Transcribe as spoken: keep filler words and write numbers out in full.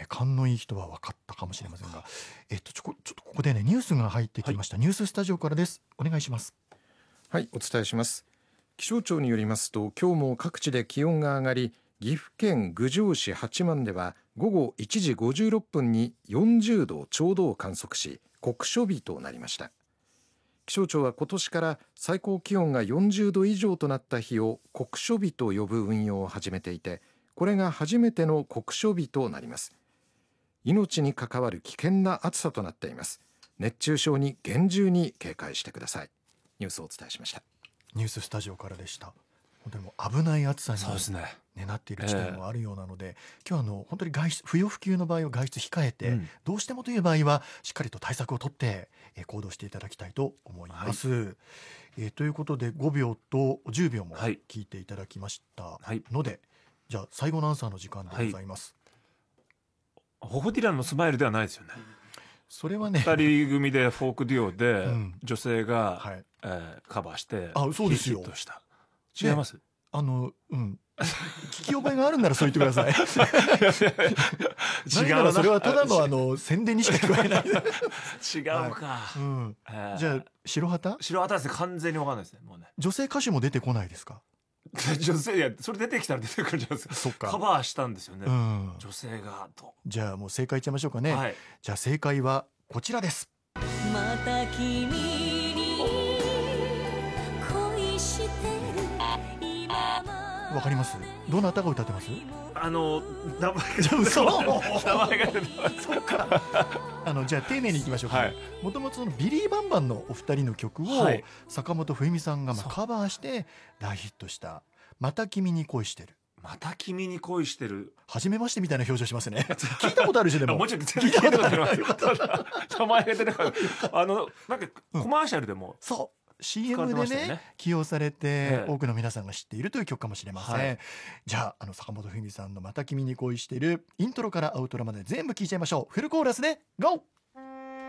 ー、勘のいい人は分かったかもしれませんが、えっとちょこちょっとここでねニュースが入ってきました、はい、ニューススタジオからです。お願いします。 はい、お伝えします。気象庁によりますと、今日も各地で気温が上がり、岐阜県郡上市八幡では午後いちじごじゅうろっぷんによんじゅうどちょうどを観測し、酷暑日となりました。気象庁は今年から最高気温がよんじゅうど以上となった日を酷暑日と呼ぶ運用を始めていて、これが初めての酷暑日となります。命に関わる危険な暑さとなっています。熱中症に厳重に警戒してください。ニュースをお伝えしました。 ニューススタジオからでした。本当にもう危ない暑さに、 そうですね、 ね、なっている地点もあるようなので、えー、今日はあの本当に外出不要不急の場合は外出控えて、うん、どうしてもという場合はしっかりと対策を取って、えー、行動していただきたいと思います、はい。えー、ということでごびょうとじゅうびょうも聞いていただきましたので、はい、じゃあ最後のアンサーの時間でございます、 はい。ホフディランのスマイルではないですよね。 それはね、 ふたり組でフォークデュオで、うん、女性が、はい、えー、カバーしてあ、そうですよ、 ヒットした。違います、ね、 あの、うん、聞き覚えがあるんならそう言ってください。違うな、それはただのあの宣伝にしか聞こえない。 違うか、 はい、うん、じゃあ白旗白旗ですね。完全に分かんないですね。もうね、 女性歌手も出てこないですか？ 女性、いや、それ出てきたら出てくるじゃないですか。 そっか、 カバーしたんですよね、うん、女性がと。 じゃあもう正解いっちゃいましょうかね、はい、じゃあ正解はこちらです。 また君に恋してる。 わかります？どなたが歌ってます？ あの名前が嘘名前が出てそうか。あのじゃあ丁寧にいきましょうか。もともとビリー・バンバンのお二人の曲を、はい、坂本冬美さんがまあカバーして大ヒットしたまた君に恋してる。 また君に恋してる。 初めましてみたいな表情しますね。聞いたことあるし、でももちろん聞いたことある。名前が出てこない。あのなんかコマーシャルでも、うん、 そう シーエム で ね, ね起用されて、ええ、多くの皆さんが知っているという曲かもしれません、はい、じゃあ、あの坂本冬美さんのまた君に恋してるイントロからアウトロまで全部聞いちゃいましょう。フルコーラスでゴー。